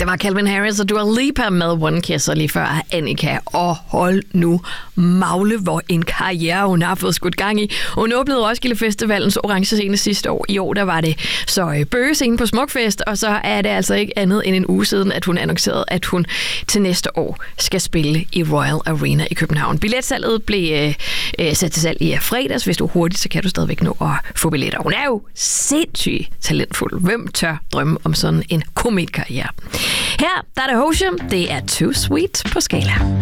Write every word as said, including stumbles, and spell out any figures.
Det var Calvin Harris og Dua Lipa med One Kiss, og lige før Annika. Og hold nu magle, hvor en karriere hun har fået skudt gang i. Hun åbnede Roskilde Festivalens orange scene sidste år. I år der var det så bøgescene på Smukfest, og så er det altså ikke andet end en uge siden, at hun annoncerede, at hun til næste år skal spille i Royal Arena i København. Billetsalget blev øh, sat til salg i fredags. Hvis du er hurtigt, så kan du stadigvæk nå at få billetter. Hun er jo sindssygt talentfuld. Hvem tør drømme om sådan en kometkarriere? Her der er det Hozier. Det er Too Sweet på Skala.